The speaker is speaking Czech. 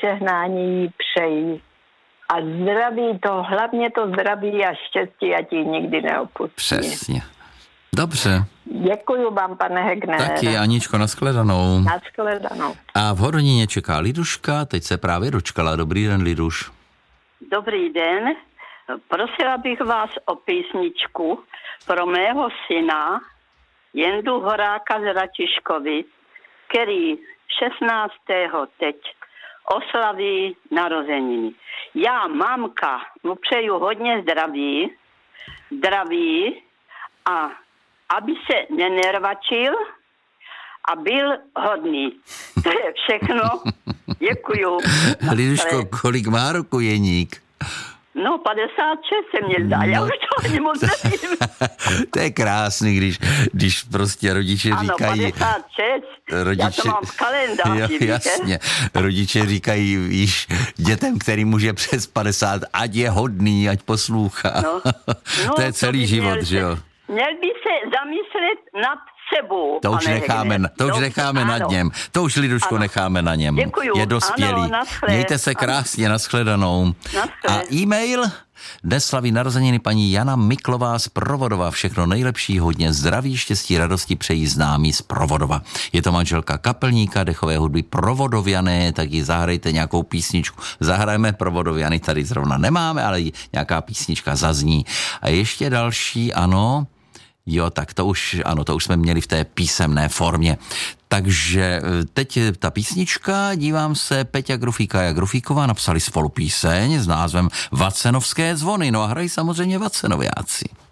požehnání jí přeji. A zdraví, hlavně to zdraví a štěstí, ať ji nikdy neopustí. Přesně. Dobře. Děkuju vám, pane Hegnere. Taky, Aničko, nashledanou. Nashledanou. A v Hodoníně čeká Liduška, teď se právě dočkala. Dobrý den, Liduš. Dobrý den. Prosila bych vás o písničku pro mého syna Jendu Horáka z Ratiškovic, který 16. teď oslaví narozeniny. Já, mamka, mu přeju hodně zdraví a aby se nenervačil a byl hodný. To je všechno. Děkuju. Liduško, kolik má roku Jeník? No, 56 se mě zdá, já už to ani moc nevím. To je krásný, když prostě rodiče říkají... Ano, 56, já to mám v kalendáři. Jo, jasně, rodiče říkají již dětem, kterým už je přes 50, ať je hodný, ať poslouchá. To je celý život, že jo? Měl by se zamyslet nad sebou. To už necháme nad něm. To už, Liduško, necháme na něm. Děkuju. Je dospělý. Ano, mějte se krásně, nashledanou. A e-mail? Dnes slaví narozeniny paní Jana Miklová z Provodova. Všechno nejlepší, hodně zdraví, štěstí, radosti přejí známí z Provodova. Je to manželka kapelníka dechové hudby Provodoviany, tak ji zahrajte nějakou písničku. Zahrajeme Provodoviany, tady zrovna nemáme, ale nějaká písnička zazní. A ještě další, ano... Jo, tak to už jsme měli v té písemné formě. Takže teď ta písnička, dívám se, Peťa Grufíka a Grufíková napsali spolu píseň s názvem Vacenovské zvony. No a hrají samozřejmě Vacenoviáci.